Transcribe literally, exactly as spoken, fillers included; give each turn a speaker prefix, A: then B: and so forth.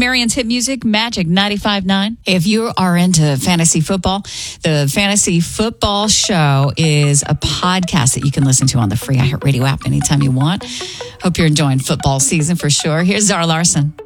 A: Marion's hit music, Magic ninety-five point nine. If you are into fantasy football, the Fantasy Football Show is a podcast that you can listen to on the free iHeartRadio app anytime you want. Hope you're enjoying football season for sure. Here's Zara Larson.